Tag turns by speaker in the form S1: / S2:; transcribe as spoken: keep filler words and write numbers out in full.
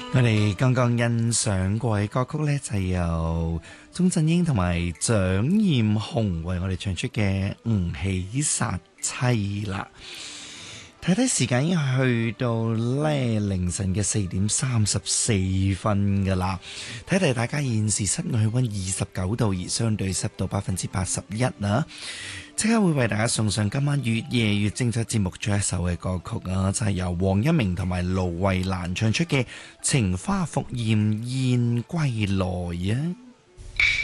S1: 我哋剛剛欣賞過嘅歌曲呢，就係由鐘鎮英同埋蔣艷紅為我哋唱出嘅《吳起殺妻》啦。睇睇時間已經去到咧凌晨嘅四點三十四分噶啦，睇睇大家現時室外氣溫二十九度，而相對濕度百分之八十一啊！即刻會為大家送上今晚越夜越精彩節目最後一首嘅歌曲啊，就係由黃一鳴同埋盧衛蘭唱出嘅《情花復艷燕歸來》啊！